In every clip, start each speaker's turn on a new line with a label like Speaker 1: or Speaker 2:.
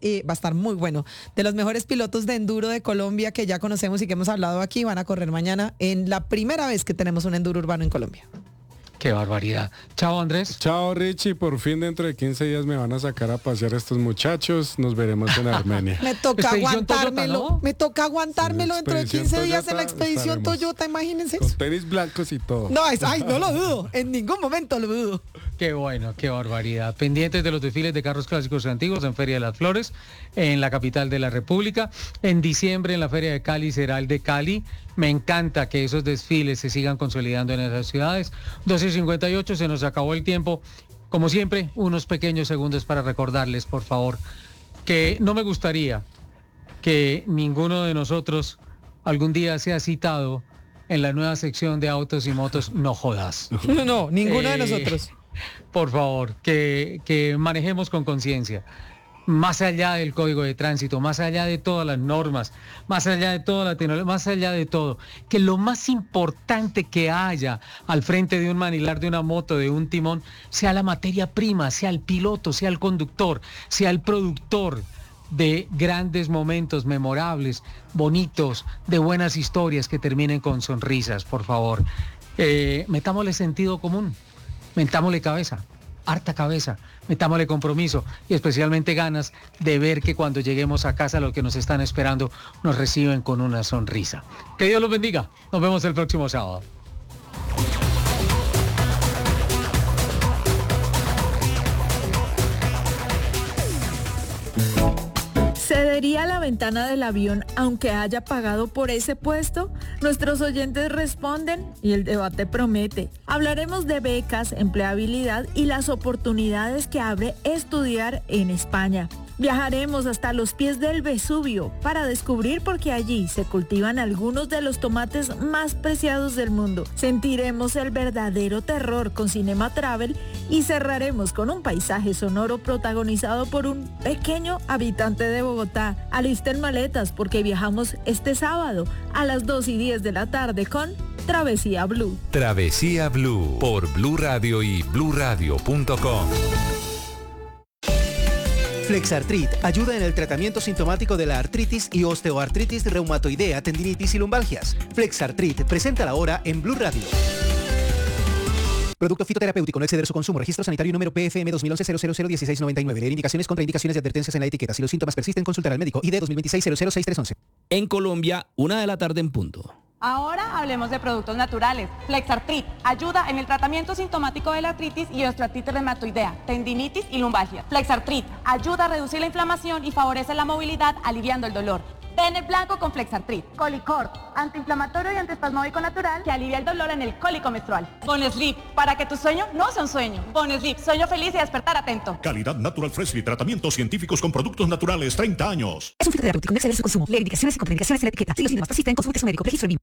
Speaker 1: y va a estar muy bueno. De los mejores pilotos de enduro de Colombia que ya conocemos y que hemos hablado aquí, van a correr mañana en la primera vez que tenemos un enduro urbano en Colombia.
Speaker 2: Qué barbaridad. Chao, Andrés.
Speaker 3: Chao, Richie. Por fin dentro de 15 días me van a sacar a pasear a estos muchachos. Nos veremos en Armenia.
Speaker 1: Me toca aguantármelo. Toyota, ¿no? Me toca aguantármelo dentro de 15 días en la expedición Toyota, imagínense.
Speaker 3: Con tenis blancos y todo.
Speaker 1: No, no lo dudo. En ningún momento lo dudo.
Speaker 2: Qué bueno, qué barbaridad. Pendientes de los desfiles de carros clásicos y antiguos en Feria de las Flores, en la capital de la República. En diciembre en la Feria de Cali será el de Cali. Me encanta que esos desfiles se sigan consolidando en esas ciudades. 12:58, se nos acabó el tiempo. Como siempre, unos pequeños segundos para recordarles, por favor, que no me gustaría que ninguno de nosotros algún día sea citado en la nueva sección de autos y motos No Jodas.
Speaker 1: No, ninguno de nosotros.
Speaker 2: Por favor, que manejemos con conciencia. Más allá del código de tránsito, más allá de todas las normas, más allá de toda la tecnología, más allá de todo, que lo más importante que haya al frente de un manilar, de una moto, de un timón, sea la materia prima, sea el piloto, sea el conductor, sea el productor de grandes momentos memorables, bonitos, de buenas historias que terminen con sonrisas, por favor. Metámosle sentido común, metámosle cabeza. Harta cabeza, metámosle compromiso y especialmente ganas de ver que cuando lleguemos a casa los que nos están esperando nos reciben con una sonrisa. Que Dios los bendiga. Nos vemos el próximo sábado.
Speaker 4: ¿Cedería la ventana del avión aunque haya pagado por ese puesto? Nuestros oyentes responden y el debate promete. Hablaremos de becas, empleabilidad y las oportunidades que abre estudiar en España. Viajaremos hasta los pies del Vesubio para descubrir por qué allí se cultivan algunos de los tomates más preciados del mundo. Sentiremos el verdadero terror con Cinema Travel y cerraremos con un paisaje sonoro protagonizado por un pequeño habitante de Bogotá. Alisten maletas porque viajamos este sábado a las 2:10 de la tarde con Travesía Blue.
Speaker 5: Travesía Blue por Blue Radio y bluradio.com.
Speaker 6: Flexartrit ayuda en el tratamiento sintomático de la artritis y osteoartritis reumatoidea, tendinitis y lumbalgias. Flexartrit, presenta la hora en Blue Radio. Producto fitoterapéutico, no exceder su consumo. Registro sanitario número PFM 2011-001699. Leer indicaciones, contraindicaciones y advertencias en la etiqueta. Si los síntomas persisten, consultar al médico. ID 2026-006311.
Speaker 7: En Colombia, 1 de la tarde en punto.
Speaker 8: Ahora hablemos de productos naturales. Flexartrit ayuda en el tratamiento sintomático de la artritis y osteoartritis reumatoidea, tendinitis y lumbalgia. Flexartrit ayuda a reducir la inflamación y favorece la movilidad, aliviando el dolor. Ten el blanco con Flexartrit. Colicor, antiinflamatorio y antiespasmódico natural que alivia el dolor en el cólico menstrual. Boneslip, para que tu sueño no sea un sueño. Boneslip, sueño feliz y despertar atento.
Speaker 9: Calidad Natural Freshly, tratamientos científicos con productos naturales, 30 años.
Speaker 10: Es un fitoterapéutico, no exceder su consumo. Leer indicaciones y contraindicaciones en la etiqueta. Si los síntomas persisten, consulte a su médico. Registro BIM.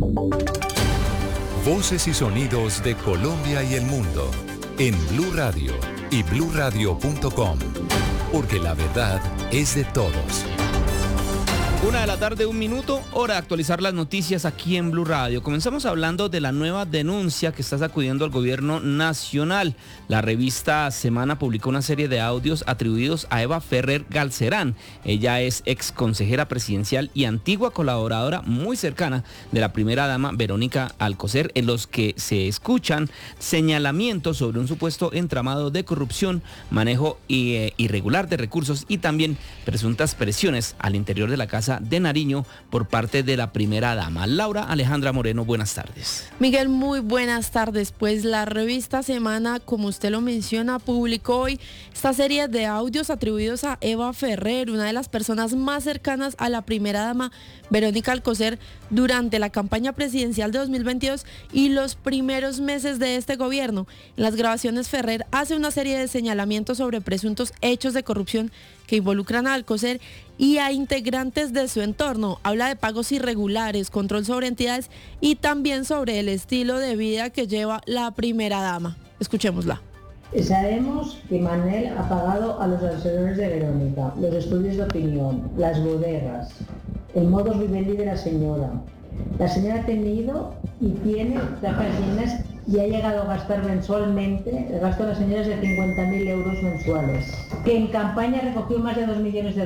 Speaker 5: Voces y sonidos de Colombia y el mundo en Blue Radio y bluradio.com, porque la verdad es de todos.
Speaker 7: 1 de la tarde, 1 minuto, hora de actualizar las noticias aquí en Blue Radio. Comenzamos hablando de la nueva denuncia que está sacudiendo al gobierno nacional. La revista Semana publicó una serie de audios atribuidos a Eva Ferrer Galcerán. Ella es ex consejera presidencial y antigua colaboradora muy cercana de la primera dama Verónica Alcocer, en los que se escuchan señalamientos sobre un supuesto entramado de corrupción, manejo irregular de recursos y también presuntas presiones al interior de la Casa de Nariño por parte de la primera dama. Laura Alejandra Moreno, buenas tardes.
Speaker 11: Miguel, muy buenas tardes. Pues la revista Semana, como usted lo menciona, publicó hoy esta serie de audios atribuidos a Eva Ferrer, una de las personas más cercanas a la primera dama Verónica Alcocer durante la campaña presidencial de 2022 y los primeros meses de este gobierno. En las grabaciones, Ferrer hace una serie de señalamientos sobre presuntos hechos de corrupción que involucran a Alcocer y a integrantes de su entorno. Habla de pagos irregulares, control sobre entidades y también sobre el estilo de vida que lleva la primera dama. Escuchémosla.
Speaker 12: Sabemos que Manel ha pagado a los asesores de Verónica, los estudios de opinión, las bodegas, el modus vivendi de la señora. La señora ha tenido y tiene gallinas y ha llegado a gastar mensualmente, el gasto de la señora es de 50.000 euros mensuales, que en campaña recogió más de 2 millones de